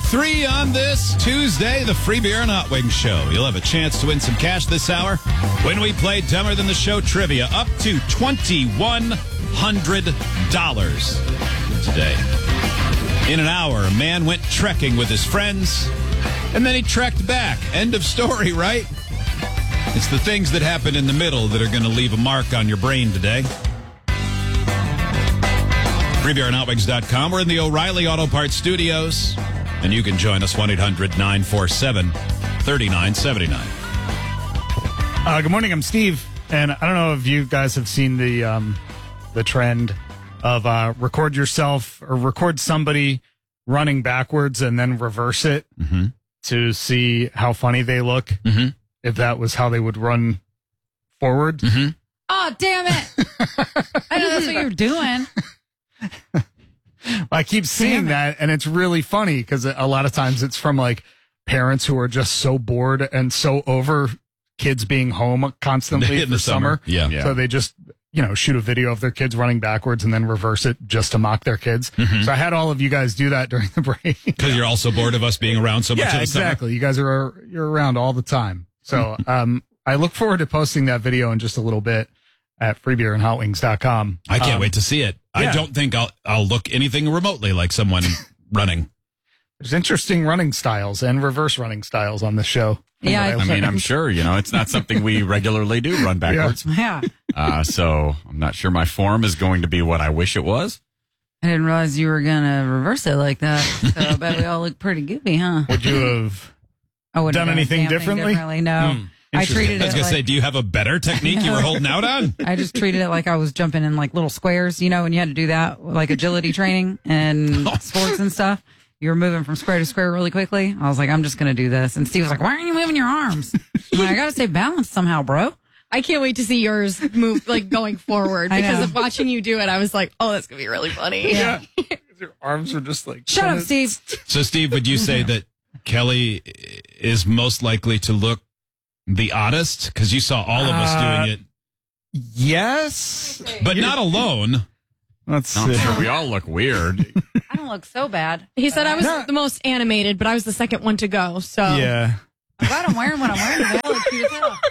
3 on this Tuesday, the Free Beer and Hot Wings Show. You'll have a chance to win some cash this hour when we play Dumber Than the Show trivia, up to $2,100 today. In an hour, a man went trekking with his friends, and then he trekked back. End of story, right? It's the things that happen in the middle that are going to leave a mark on your brain today. FreeBeerandHotWings.com. We're in the O'Reilly Auto Parts Studios, and you can join us 1-800-947-3979. Good morning. I'm Steve, and I don't know if you guys have seen the trend of record yourself or record somebody running backwards and then reverse it to see how funny they look if that was how they would run forward. Oh, damn it. I know that's what you're doing. I keep seeing that, and it's really funny because a lot of times it's from like parents who are just so bored and so over kids being home constantly in the summer. Yeah. So they just, shoot a video of their kids running backwards and then reverse it just to mock their kids. So I had all of you guys do that during the break. Because you're also bored of us being around so much in the summer. Exactly. You guys you're around all the time. So I look forward to posting that video in just a little bit at freebeerandhotwings.com. I can't wait to see it. Yeah. I don't think I'll look anything remotely like someone running. There's interesting running styles and reverse running styles on the show. Yeah, I'm sure, it's not something we regularly do, run backwards. Yeah. So I'm not sure my form is going to be what I wish it was. I didn't realize you were going to reverse it like that. So I bet we all look pretty goofy, huh? Would you have done anything differently? No. I treated it I was going to say, do you have a better technique you were holding out on? I just treated it like I was jumping in like little squares, when you had to do that, like agility training and sports and stuff. You were moving from square to square really quickly. I was like, I'm just going to do this. And Steve was like, why aren't you moving your arms? I'm like, I got to stay balanced somehow, bro. I can't wait to see yours move like going forward because of watching you do it. I was like, oh, that's going to be really funny. Yeah. Your arms were just like... Shut up, Steve. So, Steve, would you say that Kelly is most likely to look the oddest? Because you saw all of us doing it. Yes. But not alone. I'm sure we all look weird. I don't look so bad. He said I was the most animated, but I was the second one to go. So yeah. I'm glad I'm wearing what I'm wearing today. I look cute as hell.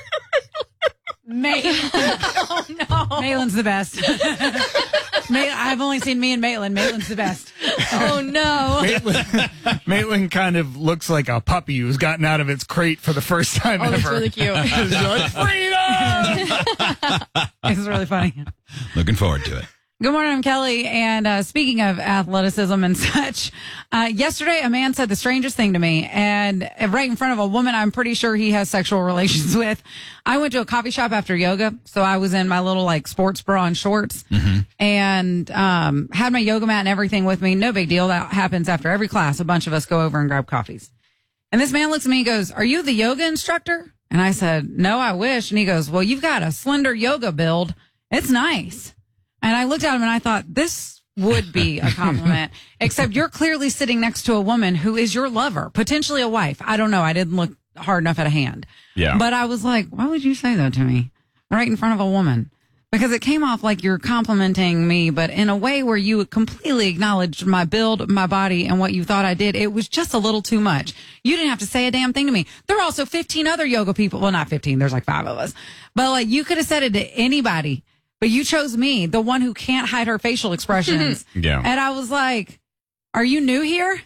Oh, no. Maitland's the best. I've only seen me and Maitland. Maitland's the best. Oh, no. Maitland kind of looks like a puppy who's gotten out of its crate for the first time ever. It's really cute. Like, freedom! It's really funny. Looking forward to it. Good morning, I'm Kelly. And speaking of athleticism and such, yesterday a man said the strangest thing to me, and right in front of a woman I'm pretty sure he has sexual relations with. I went to a coffee shop after yoga, so I was in my little sports bra and shorts, and had my yoga mat and everything with me. No big deal. That happens after every class. A bunch of us go over and grab coffees. And this man looks at me and goes, "Are you the yoga instructor?" And I said, "No, I wish." And he goes, "Well, you've got a slender yoga build. It's nice." And I looked at him and I thought, this would be a compliment, except you're clearly sitting next to a woman who is your lover, potentially a wife. I don't know. I didn't look hard enough at a hand. Yeah. But I was like, why would you say that to me right in front of a woman? Because it came off like you're complimenting me, but in a way where you completely acknowledged my build, my body, and what you thought I did. It was just a little too much. You didn't have to say a damn thing to me. There are also 15 other yoga people. Well, not 15. There's like 5 of us. But you could have said it to anybody. But you chose me, the one who can't hide her facial expressions. Yeah. And I was like, are you new here?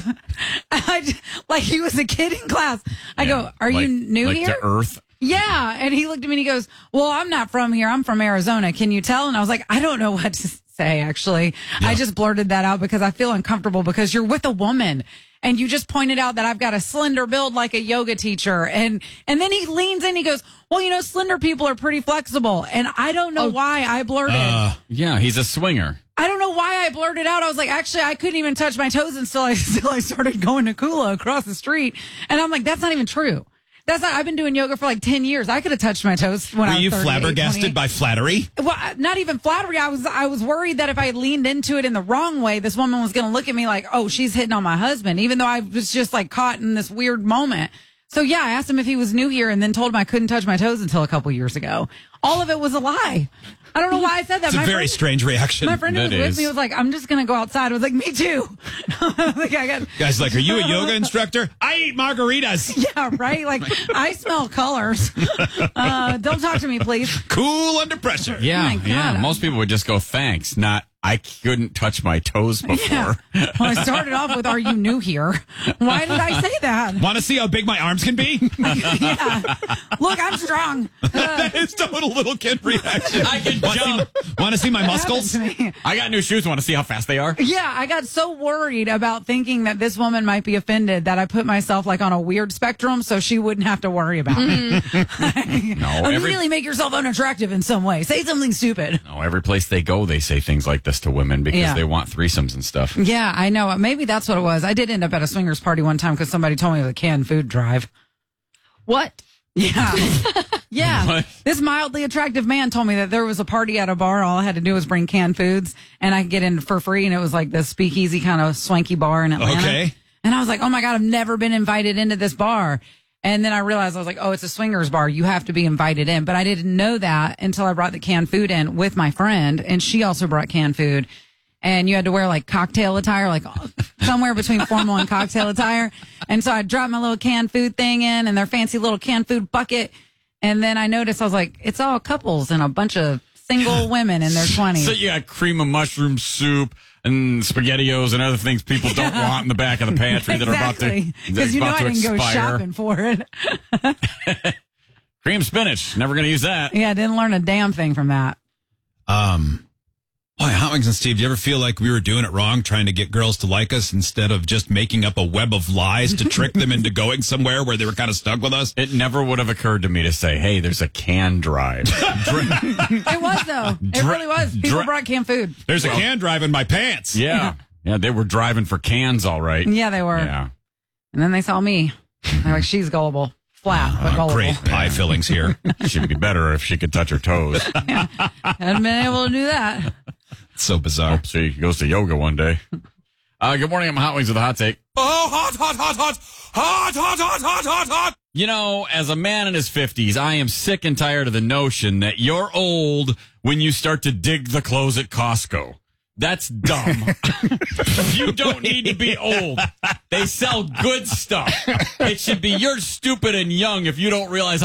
Like he was a kid in class. I go, are you new here? To Earth? Yeah. And he looked at me and he goes, well, I'm not from here. I'm from Arizona. Can you tell? And I was like, I don't know what to say, actually. Yeah. I just blurted that out because I feel uncomfortable because you're with a woman. And you just pointed out that I've got a slender build like a yoga teacher. And then he leans in, he goes, well, slender people are pretty flexible. And I don't know why I blurted. Yeah, he's a swinger. I don't know why I blurted out. I was like, actually, I couldn't even touch my toes until I started going to Kula across the street. And I'm like, that's not even true. I've been doing yoga for like 10 years. I could have touched my toes when I was 38, Were you flabbergasted by flattery? Well, not even flattery. I was worried that if I leaned into it in the wrong way, this woman was going to look at me like, oh, she's hitting on my husband, even though I was just caught in this weird moment. So yeah, I asked him if he was new here and then told him I couldn't touch my toes until a couple years ago. All of it was a lie. I don't know why I said that. It's a very strange reaction. My friend who was with me was like, I'm just going to go outside. I was like, me too. Guy's like, are you a yoga instructor? I eat margaritas. Yeah, right? Like, I smell colors. Don't talk to me, please. Cool under pressure. Yeah, Oh my yeah. God. Most people would just go, thanks, not, I couldn't touch my toes before. Yeah. Well, I started off with, are you new here? Why did I say that? Want to see how big my arms can be? Yeah. Look, I'm strong. That is total little kid reaction. I can jump. Want to see my muscles? Happened to me. I got new shoes. Want to see how fast they are? Yeah, I got so worried about thinking that this woman might be offended that I put myself like on a weird spectrum so she wouldn't have to worry about me. Immediately make yourself unattractive in some way. Say something stupid. No, every place they go, they say things like this to women because Yeah. they want threesomes and stuff. Yeah, I know. Maybe that's what it was. I did end up at a swingers party one time because somebody told me it was a canned food drive. What? Yeah. Yeah. What? This mildly attractive man told me that there was a party at a bar. All I had to do was bring canned foods and I could get in for free. And it was like this speakeasy kind of swanky bar in Atlanta. Okay. And I was like, oh my God, I've never been invited into this bar. And then I realized I was like, oh, it's a swingers bar. You have to be invited in. But I didn't know that until I brought the canned food in with my friend. And she also brought canned food. And you had to wear like cocktail attire, like somewhere between formal and cocktail attire. And so I dropped my little canned food thing in and their fancy little canned food bucket. And then I noticed, I was like, it's all couples and a bunch of single women in their 20s. So you got cream of mushroom soup and SpaghettiOs and other things people don't want in the back of the pantry that are about to Because you know I didn't go expire. shopping for it. Cream spinach. Never going to use that. Yeah, I didn't learn a damn thing from that. Boy, Hot Wings and Steve, do you ever feel like we were doing it wrong, trying to get girls to like us instead of just making up a web of lies to trick them into going somewhere where they were kind of stuck with us? It never would have occurred to me to say, hey, there's a can drive. It was, though. It really was. People brought canned food. There's a can drive in my pants. Yeah. Yeah, they were driving for cans, all right. Yeah, they were. Yeah. And then they saw me. They're like, she's gullible. Flat, but gullible. Great pie fillings here. She'd be better if she could touch her toes. Hadn't been able to do that. So bizarre. She goes to yoga one day. Good morning. I'm Hot Wings with a hot take. Oh, hot, hot, hot, hot, hot, hot, hot, hot, hot, hot. You know, as a man in his 50s, I am sick and tired of the notion that you're old when you start to dig the clothes at Costco. That's dumb. You don't need to be old. They sell good stuff. It should be you're stupid and young if you don't realize how